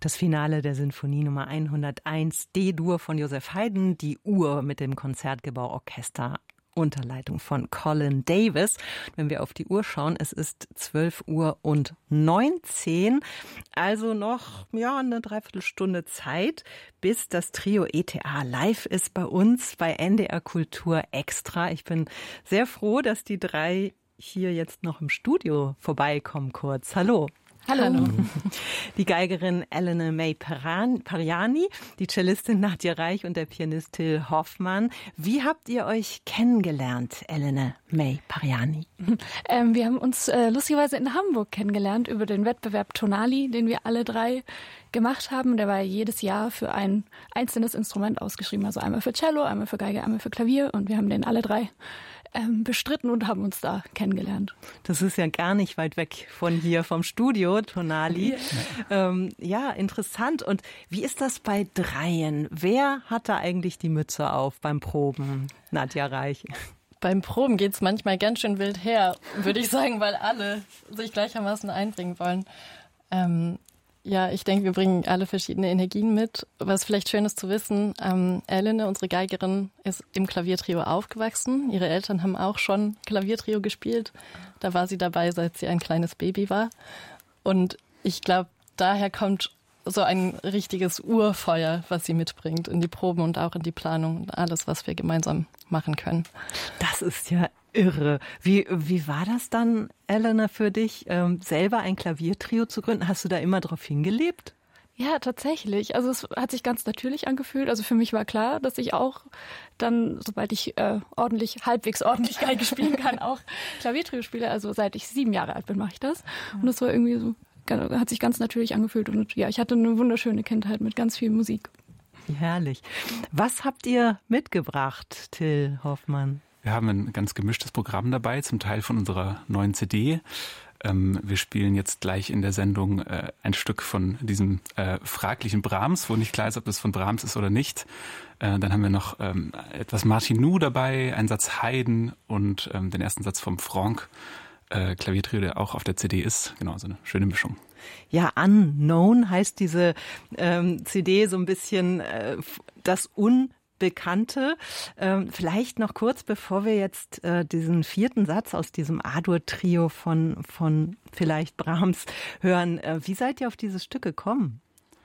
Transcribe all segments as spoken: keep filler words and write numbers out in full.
das Finale der Sinfonie Nummer hunderteins D-Dur von Joseph Haydn, die Uhr mit dem Konzertgebauorchester unter Leitung von Colin Davis. Wenn wir auf die Uhr schauen, es ist zwölf Uhr und neunzehn, also noch ja eine Dreiviertelstunde Zeit, bis das Trio E T A live ist bei uns bei N D R Kultur Extra. Ich bin sehr froh, dass die drei hier jetzt noch im Studio vorbeikommen kurz. Hallo. Hallo. Hallo. Die Geigerin Elena May Pariani, die Cellistin Nadja Reich und der Pianist Till Hoffmann. Wie habt ihr euch kennengelernt, Elena May Pariani? Ähm, wir haben uns äh, lustigerweise in Hamburg kennengelernt über den Wettbewerb Tonali, den wir alle drei gemacht haben. Der war jedes Jahr für ein einzelnes Instrument ausgeschrieben. Also einmal für Cello, einmal für Geige, einmal für Klavier. Und wir haben den alle drei ähm, bestritten und haben uns da kennengelernt. Das ist ja gar nicht weit weg von hier, vom Studio Tonali. Ja. Ähm, ja, interessant. Und wie ist das bei Dreien? Wer hat da eigentlich die Mütze auf beim Proben, Nadja Reich? Beim Proben geht's manchmal ganz schön wild her, würde ich sagen, weil alle sich gleichermaßen einbringen wollen. Ähm, ja, ich denke, wir bringen alle verschiedene Energien mit. Was vielleicht schön ist zu wissen, ähm, Elena, unsere Geigerin, ist im Klaviertrio aufgewachsen. Ihre Eltern haben auch schon Klaviertrio gespielt. Da war sie dabei, seit sie ein kleines Baby war. Und ich glaube, daher kommt so ein richtiges Urfeuer, was sie mitbringt in die Proben und auch in die Planung und alles, was wir gemeinsam machen können. Das ist ja irre. Wie, wie war das dann, Elena, für dich, ähm, selber ein Klaviertrio zu gründen? Hast du da immer drauf hingelebt? Ja, tatsächlich. Also es hat sich ganz natürlich angefühlt. Also für mich war klar, dass ich auch dann, sobald ich äh, ordentlich, halbwegs ordentlich Geige spielen kann, auch Klaviertrio spiele. Also seit ich sieben Jahre alt bin, mache ich das. Und das war irgendwie so, hat sich ganz natürlich angefühlt. Und ja, ich hatte eine wunderschöne Kindheit mit ganz viel Musik. Herrlich. Was habt ihr mitgebracht, Till Hoffmann? Wir haben ein ganz gemischtes Programm dabei, zum Teil von unserer neuen C D. Ähm, wir spielen jetzt gleich in der Sendung äh, ein Stück von diesem äh, fraglichen Brahms, wo nicht klar ist, ob das von Brahms ist oder nicht. Äh, dann haben wir noch ähm, etwas Martinu dabei, einen Satz Haydn und ähm, den ersten Satz vom Franck. Äh, Klaviertrio, der auch auf der C D ist. Genau, so eine schöne Mischung. Ja, Unknown heißt diese ähm, C D so ein bisschen äh, das Unbekannte. Ähm, vielleicht noch kurz, bevor wir jetzt äh, diesen vierten Satz aus diesem A-Dur-Trio von, von vielleicht Brahms hören. Äh, wie seid ihr auf dieses Stück gekommen?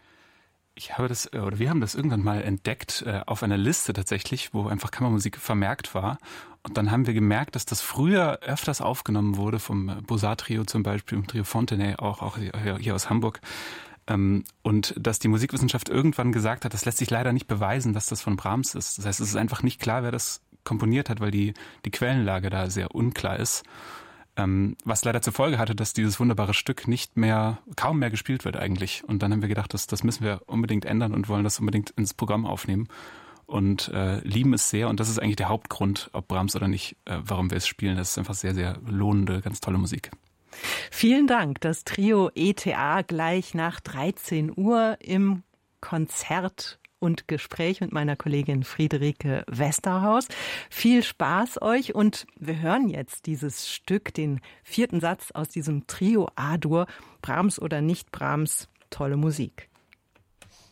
Ich habe das, oder wir haben das irgendwann mal entdeckt äh, auf einer Liste tatsächlich, wo einfach Kammermusik vermerkt war. Und dann haben wir gemerkt, dass das früher öfters aufgenommen wurde, vom Beaux-Arts-Trio zum Beispiel, im Trio Fontenay, auch, auch hier aus Hamburg. Ähm, und dass die Musikwissenschaft irgendwann gesagt hat, das lässt sich leider nicht beweisen, dass das von Brahms ist. Das heißt, es ist einfach nicht klar, wer das komponiert hat, weil die, die Quellenlage da sehr unklar ist. Ähm, was leider zur Folge hatte, dass dieses wunderbare Stück nicht mehr, kaum mehr gespielt wird eigentlich. Und dann haben wir gedacht, das, das müssen wir unbedingt ändern und wollen das unbedingt ins Programm aufnehmen. Und äh, lieben es sehr. Und das ist eigentlich der Hauptgrund, ob Brahms oder nicht, äh, warum wir es spielen. Das ist einfach sehr, sehr lohnende, ganz tolle Musik. Vielen Dank. Das Trio E T A gleich nach dreizehn Uhr im Konzert und Gespräch mit meiner Kollegin Friederike Westerhaus. Viel Spaß euch und wir hören jetzt dieses Stück, den vierten Satz aus diesem Trio A-Dur. Brahms oder nicht Brahms, tolle Musik.